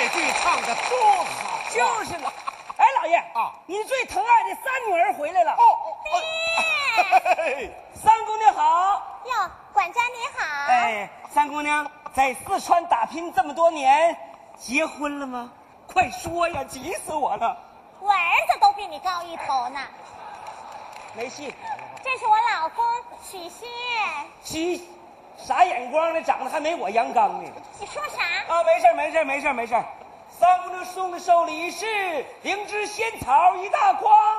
句唱的多好啊！ 就是了。哎，老爷啊， 你最疼爱的三女儿回来了。 爹， 三姑娘好。 哟，管家你好。 哎，三姑娘在四川打拼这么多年，结婚了吗？快说呀，急死我了。 我儿子都比你高一头呢。 没戏。 这是我老公许仙。 许啥眼光呢？长得还没我阳刚呢。 你说啥？ 啊，没事。三姑娘送的寿礼是灵芝仙草一大筐。